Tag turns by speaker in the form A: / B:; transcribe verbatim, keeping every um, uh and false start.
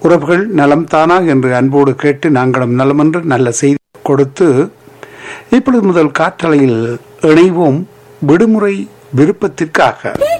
A: உறவுகள் நலம் தானா என்று அன்போடு கேட்டு நாங்களும் நலம் என்று நல்ல செய்தி கொடுத்து இப்பொழுது முதல் காற்றலையில் இணைவோம் விடுமுறை விருப்பத்திற்காக.